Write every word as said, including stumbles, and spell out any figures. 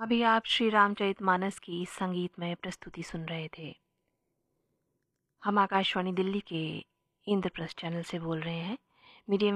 अभी आप श्री रामचरितमानस की संगीतमय प्रस्तुति सुन रहे थे। हम आकाशवाणी दिल्ली के इंद्रप्रस्थ चैनल से बोल रहे हैं। मीडियम